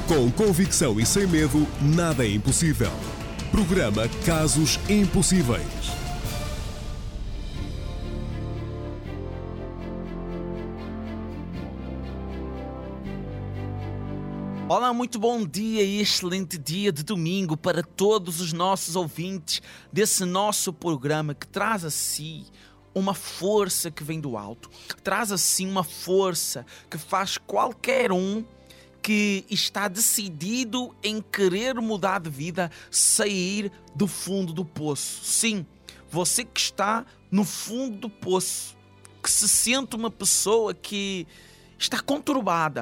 Com convicção e sem medo, nada é impossível. Programa Casos Impossíveis. Olá, muito bom dia e excelente dia de domingo para todos os nossos ouvintes desse nosso programa que traz a si uma força que vem do alto. Traz a si uma força que faz qualquer um que está decidido em querer mudar de vida sair do fundo do poço. Sim, você que está no fundo do poço, que se sente uma pessoa que está conturbada.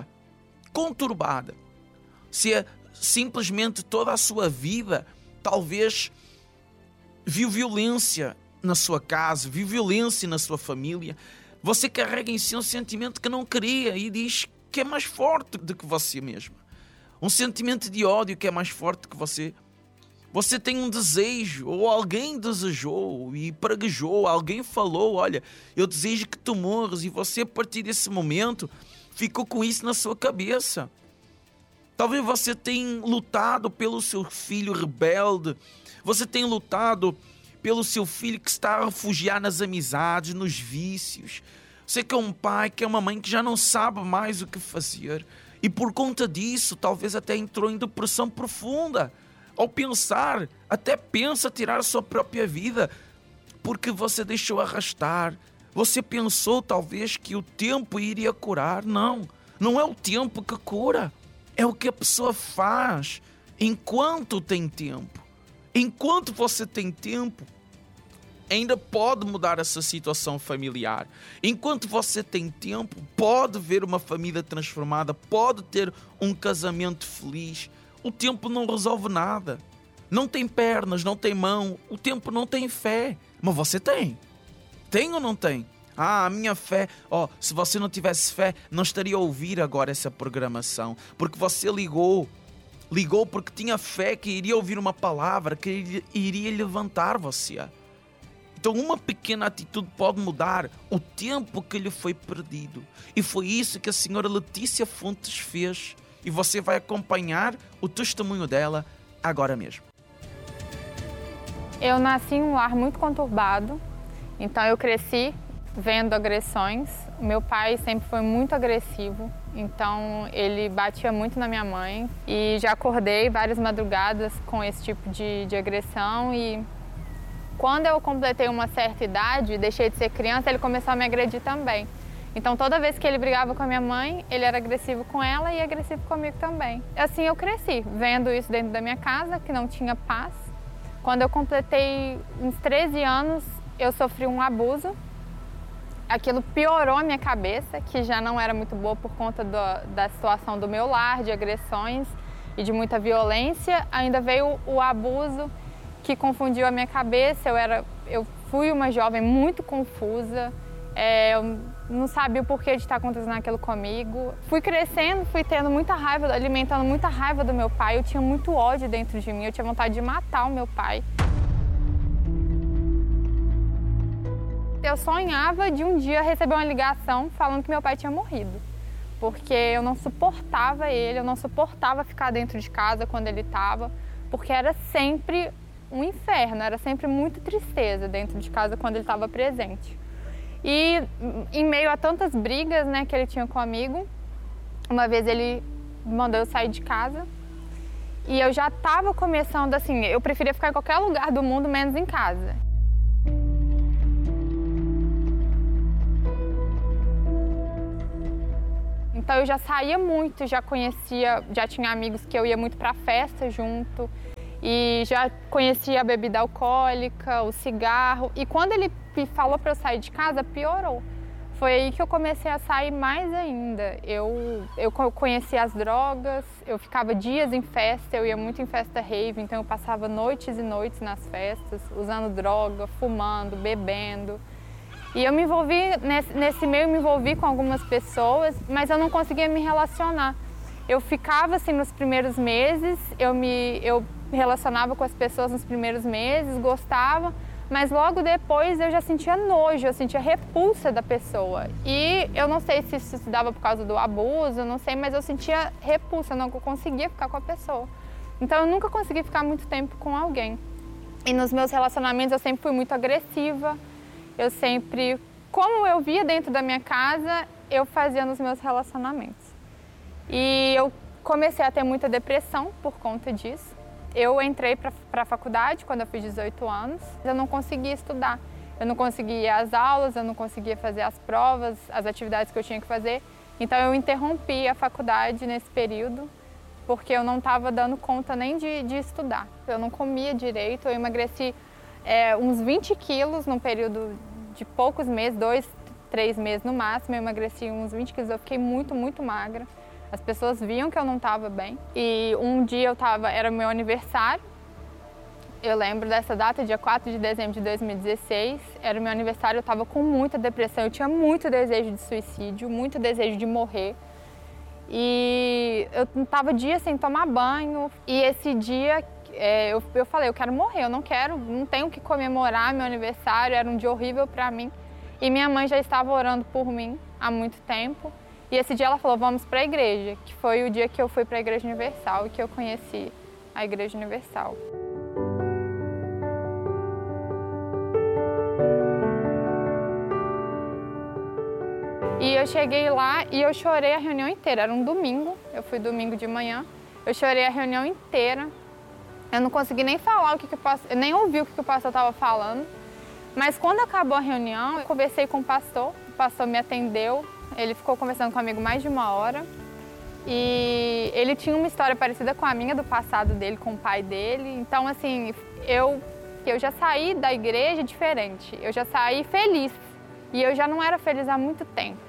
Se simplesmente toda a sua vida talvez viu violência na sua casa, viu violência na sua família, você carrega em si um sentimento que não queria e diz que é mais forte do que você mesma. Um sentimento de ódio que é mais forte que você. Você tem um desejo, ou alguém desejou e praguejou, alguém falou, olha, eu desejo que tu morras, e você a partir desse momento ficou com isso na sua cabeça. Talvez você tenha lutado pelo seu filho rebelde. Você tenha lutado pelo seu filho que está a refugiar nas amizades, nos vícios. Você que é um pai, que é uma mãe que já não sabe mais o que fazer. E por conta disso, talvez até entrou em depressão profunda. Ao pensar, até pensa tirar a sua própria vida. Porque você deixou arrastar. Você pensou talvez que o tempo iria curar. Não é o tempo que cura. É o que a pessoa faz enquanto tem tempo. Enquanto você tem tempo, ainda pode mudar essa situação familiar. Enquanto você tem tempo, pode ver uma família transformada, pode ter um casamento feliz. O tempo não resolve nada. Não tem pernas, não tem mão. O tempo não tem fé. Mas você tem. Tem ou não tem? A minha fé, se você não tivesse fé, não estaria a ouvir agora essa programação. Porque você ligou porque tinha fé que iria ouvir uma palavra, que iria levantar você. Então uma pequena atitude pode mudar o tempo que lhe foi perdido. E foi isso que a senhora Letícia Fontes fez. E você vai acompanhar o testemunho dela agora mesmo. Eu nasci em um lar muito conturbado, então eu cresci vendo agressões. Meu pai sempre foi muito agressivo, então ele batia muito na minha mãe. E já acordei várias madrugadas com esse tipo de agressão. E quando eu completei uma certa idade, deixei de ser criança, ele começou a me agredir também. Então toda vez que ele brigava com a minha mãe, ele era agressivo com ela e agressivo comigo também. Assim eu cresci, vendo isso dentro da minha casa, que não tinha paz. Quando eu completei uns 13 anos, eu sofri um abuso. Aquilo piorou a minha cabeça, que já não era muito boa por conta da situação do meu lar, de agressões e de muita violência. Ainda veio o abuso, que confundiu a minha cabeça. Eu fui uma jovem muito confusa, eu não sabia o porquê de estar acontecendo aquilo comigo. Fui crescendo, fui tendo muita raiva, alimentando muita raiva do meu pai. Eu tinha muito ódio dentro de mim, eu tinha vontade de matar o meu pai. Eu sonhava de um dia receber uma ligação falando que meu pai tinha morrido. Porque eu não suportava ele, eu não suportava ficar dentro de casa quando ele estava, porque era sempre um inferno, era sempre muita tristeza dentro de casa quando ele estava presente. E em meio a tantas brigas, que ele tinha comigo, uma vez ele mandou eu sair de casa e eu já estava começando assim, eu preferia ficar em qualquer lugar do mundo menos em casa. Então eu já saía muito, já tinha amigos que eu ia muito para festa junto e já conhecia a bebida alcoólica, o cigarro. E quando ele me falou para eu sair de casa, piorou. Foi aí que eu comecei a sair mais ainda. Eu conheci as drogas, eu ficava dias em festa, eu ia muito em festa rave, então eu passava noites e noites nas festas, usando droga, fumando, bebendo. E eu me envolvi, nesse meio, me envolvi com algumas pessoas, mas eu não conseguia me relacionar. Eu ficava assim nos primeiros meses, eu me relacionava com as pessoas nos primeiros meses, gostava, Mas logo depois eu já sentia nojo, eu sentia repulsa da pessoa. E eu não sei se isso se dava por causa do abuso, eu não sei, mas eu sentia repulsa, eu não conseguia ficar com a pessoa. Então eu nunca consegui ficar muito tempo com alguém. E nos meus relacionamentos eu sempre fui muito agressiva, eu sempre, como eu via dentro da minha casa, eu fazia nos meus relacionamentos. E eu comecei a ter muita depressão por conta disso. Eu entrei para a faculdade quando eu fiz 18 anos, eu não conseguia estudar. Eu não conseguia ir às aulas, eu não conseguia fazer as provas, as atividades que eu tinha que fazer. Então eu interrompi a faculdade nesse período, porque eu não estava dando conta nem de estudar. Eu não comia direito, eu emagreci uns 20 quilos num período de poucos meses, 2, 3 meses no máximo, eu emagreci uns 20 quilos, eu fiquei muito, muito magra. As pessoas viam que eu não estava bem. E um dia era meu aniversário. Eu lembro dessa data, dia 4 de dezembro de 2016. Era o meu aniversário, eu estava com muita depressão. Eu tinha muito desejo de suicídio, muito desejo de morrer. E eu estava dias sem tomar banho. E esse dia eu falei, eu quero morrer, eu não tenho que comemorar meu aniversário. Era um dia horrível para mim. E minha mãe já estava orando por mim há muito tempo. E esse dia ela falou, vamos para a igreja, que foi o dia que eu fui para a Igreja Universal e que eu conheci a Igreja Universal. E eu cheguei lá e eu chorei a reunião inteira, era um domingo, eu fui domingo de manhã, eu chorei a reunião inteira, eu não consegui nem falar eu nem ouvi o que o pastor estava falando, mas quando acabou a reunião, eu conversei com o pastor me atendeu. Ele ficou conversando comigo mais de 1 hora e ele tinha uma história parecida com a minha do passado dele, com o pai dele. Então, assim, eu já saí da igreja diferente, eu já saí feliz e eu já não era feliz há muito tempo.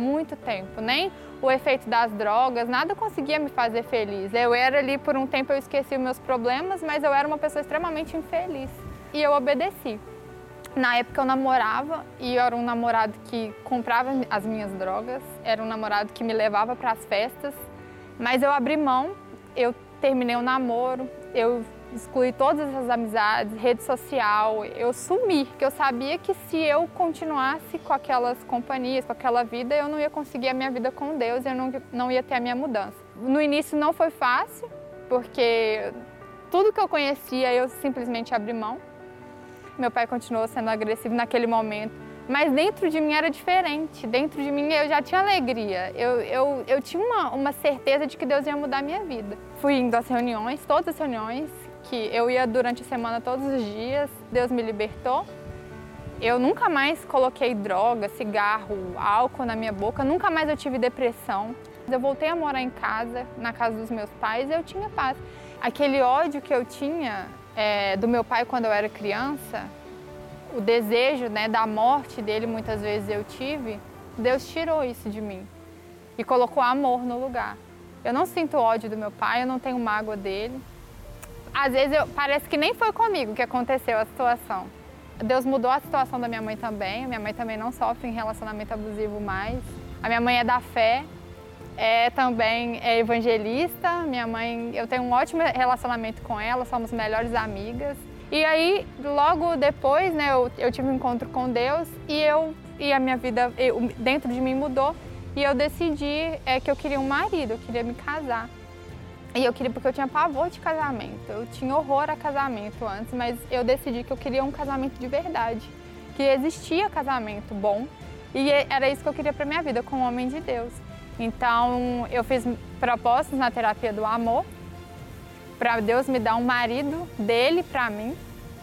Nem o efeito das drogas, nada conseguia me fazer feliz. Eu era ali, por um tempo eu esqueci os meus problemas, mas eu era uma pessoa extremamente infeliz e eu obedeci. Na época eu namorava e eu era um namorado que comprava as minhas drogas, era um namorado que me levava para as festas, mas eu abri mão, eu terminei o namoro, eu excluí todas as amizades, rede social, eu sumi, porque eu sabia que se eu continuasse com aquelas companhias, com aquela vida, eu não ia conseguir a minha vida com Deus, eu não ia ter a minha mudança. No início não foi fácil, porque tudo que eu conhecia eu simplesmente abri mão. Meu pai continuou sendo agressivo naquele momento, mas dentro de mim era diferente. Dentro de mim eu já tinha alegria, eu tinha uma certeza de que Deus ia mudar a minha vida. Fui indo às reuniões, todas as reuniões, que eu ia durante a semana todos os dias, Deus me libertou. Eu nunca mais coloquei droga, cigarro, álcool na minha boca, nunca mais eu tive depressão. Eu voltei a morar em casa, na casa dos meus pais, e eu tinha paz. Aquele ódio que eu tinha do meu pai quando eu era criança, o desejo, né, da morte dele, muitas vezes eu tive, Deus tirou isso de mim e colocou amor no lugar. Eu não sinto ódio do meu pai, eu não tenho mágoa dele. Às vezes parece que nem foi comigo que aconteceu a situação. Deus mudou a situação da minha mãe também. Minha mãe também não sofre em relacionamento abusivo mais. A minha mãe é da fé, também é evangelista. Minha mãe, eu tenho um ótimo relacionamento com ela, somos melhores amigas. E aí, logo depois, né, eu tive um encontro com Deus e a minha vida dentro de mim mudou. E eu decidi que eu queria um marido, eu queria me casar. E eu queria, porque eu tinha pavor de casamento, eu tinha horror a casamento antes, mas eu decidi que eu queria um casamento de verdade, que existia casamento bom e era isso que eu queria para minha vida, com um homem de Deus. Então eu fiz propostas na terapia do amor, para Deus me dar um marido dele para mim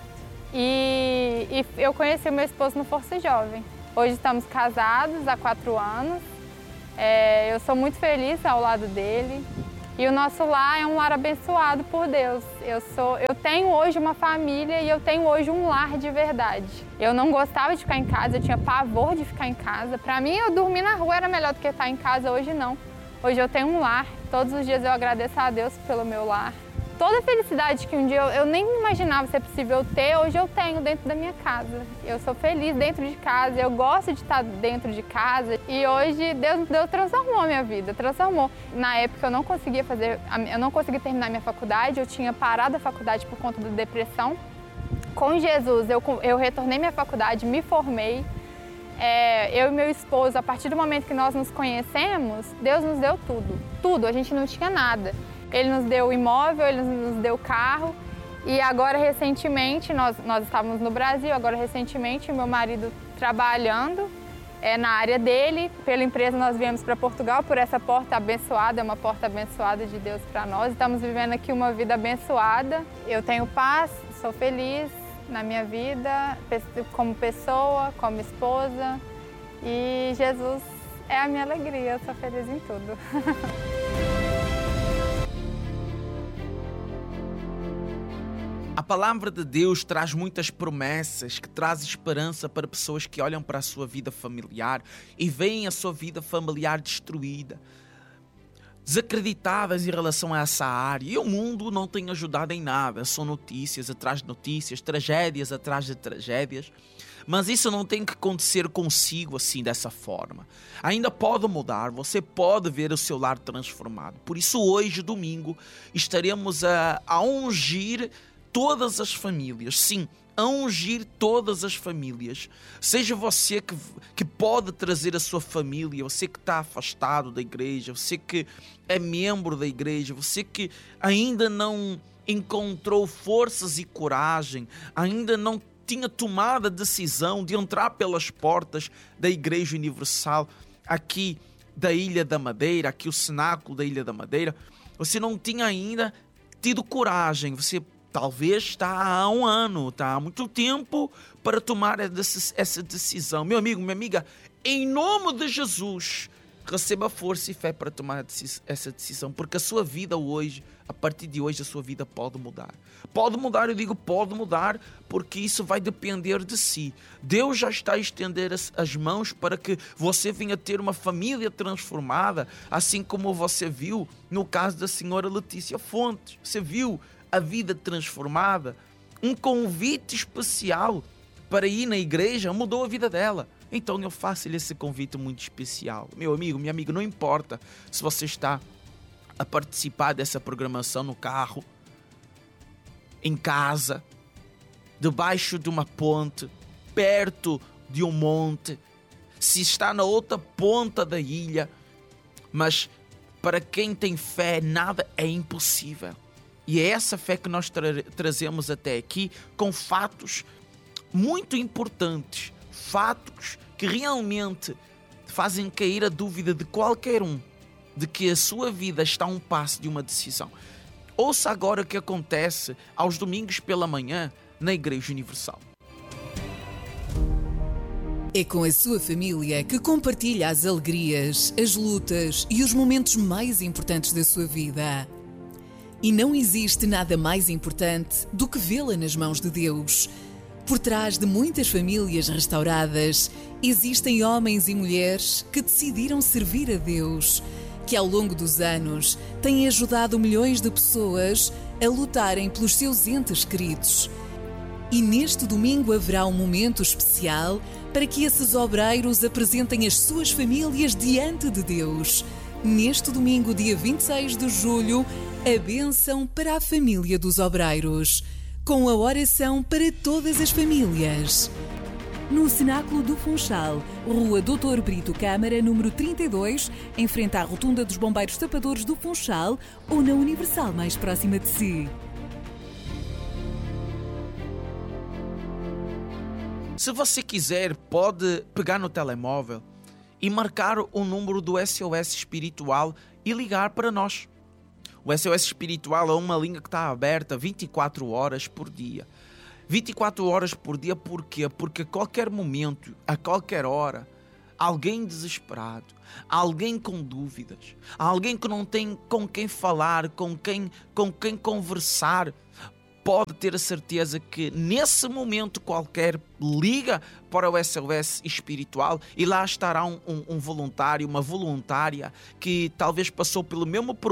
e eu conheci o meu esposo no Força Jovem. Hoje estamos casados há 4 anos, eu sou muito feliz ao lado dele. E o nosso lar é um lar abençoado por Deus. Eu tenho hoje uma família e eu tenho hoje um lar de verdade. Eu não gostava de ficar em casa, eu tinha pavor de ficar em casa. Para mim, eu dormir na rua era melhor do que estar em casa, hoje não. Hoje eu tenho um lar, todos os dias eu agradeço a Deus pelo meu lar. Toda a felicidade que um dia eu nem imaginava ser possível ter, hoje eu tenho dentro da minha casa. Eu sou feliz dentro de casa, eu gosto de estar dentro de casa e hoje Deus transformou a minha vida, transformou. Na época eu não conseguia terminar minha faculdade, eu tinha parado a faculdade por conta da depressão. com Jesus, eu retornei minha faculdade, me formei. Eu e meu esposo, a partir do momento que nós nos conhecemos, Deus nos deu tudo, a gente não tinha nada. Ele nos deu imóvel, Ele nos deu carro e agora recentemente, nós estávamos no Brasil, agora recentemente meu marido trabalhando na área dele, pela empresa nós viemos para Portugal por essa porta abençoada, é uma porta abençoada de Deus para nós, estamos vivendo aqui uma vida abençoada, eu tenho paz, sou feliz na minha vida, como pessoa, como esposa, e Jesus é a minha alegria, eu sou feliz em tudo. A palavra de Deus traz muitas promessas, que traz esperança para pessoas que olham para a sua vida familiar e veem a sua vida familiar destruída, desacreditadas em relação a essa área. E o mundo não tem ajudado em nada, são notícias atrás de notícias, tragédias atrás de tragédias. Mas isso não tem que acontecer consigo assim, dessa forma. Ainda pode mudar, você pode ver o seu lar transformado. Por isso hoje, domingo, estaremos a ungir todas as famílias, sim, a ungir todas as famílias. Seja você que pode trazer a sua família, você que está afastado da igreja, você que é membro da igreja, você que ainda não encontrou forças e coragem, ainda não tinha tomado a decisão de entrar pelas portas da Igreja Universal aqui da Ilha da Madeira, aqui o cenáculo da Ilha da Madeira, você não tinha ainda tido coragem, você talvez está há um ano, está há muito tempo para tomar essa decisão. Meu amigo, minha amiga, em nome de Jesus, receba força e fé para tomar essa decisão, porque a sua vida hoje, a partir de hoje, a sua vida pode mudar. Pode mudar, eu digo pode mudar, porque isso vai depender de si. Deus já está a estender as mãos para que você venha ter uma família transformada, assim como você viu no caso da senhora Letícia Fontes. Você viu a vida transformada, um convite especial para ir na igreja mudou a vida dela. Então eu faço-lhe esse convite muito especial. Meu amigo, minha amiga, não importa se você está a participar dessa programação no carro, em casa, debaixo de uma ponte, perto de um monte, se está na outra ponta da ilha, mas para quem tem fé, nada é impossível. E é essa fé que nós trazemos até aqui com fatos muito importantes, fatos que realmente fazem cair a dúvida de qualquer um de que a sua vida está a um passo de uma decisão. Ouça agora o que acontece aos domingos pela manhã na Igreja Universal. É com a sua família que compartilha as alegrias, as lutas e os momentos mais importantes da sua vida. E não existe nada mais importante do que vê-la nas mãos de Deus. Por trás de muitas famílias restauradas, existem homens e mulheres que decidiram servir a Deus, que ao longo dos anos têm ajudado milhões de pessoas a lutarem pelos seus entes queridos. E neste domingo haverá um momento especial para que esses obreiros apresentem as suas famílias diante de Deus. Neste domingo, dia 26 de julho, a bênção para a família dos obreiros, com a oração para todas as famílias. No Cenáculo do Funchal, Rua Doutor Brito Câmara, número 32, em frente à Rotunda dos Bombeiros Tapadores do Funchal, ou na Universal mais próxima de si. Se você quiser, pode pegar no telemóvel e marcar o número do SOS Espiritual e ligar para nós. O SOS Espiritual é uma linha que está aberta 24 horas por dia. 24 horas por dia, por quê? Porque a qualquer momento, a qualquer hora, alguém desesperado, alguém com dúvidas, alguém que não tem com quem falar, com quem conversar, pode ter a certeza que nesse momento qualquer liga para o SOS Espiritual e lá estará um voluntário, uma voluntária que talvez passou pelo mesmo